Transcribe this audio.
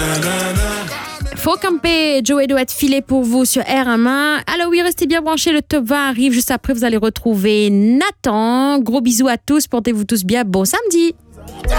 Faut camper, Joey doit être filé pour vous sur R1. Alors oui, restez bien branchés, le top 20 arrive juste après, vous allez retrouver Nathan. Gros bisous à tous, portez-vous tous bien, bon samedi.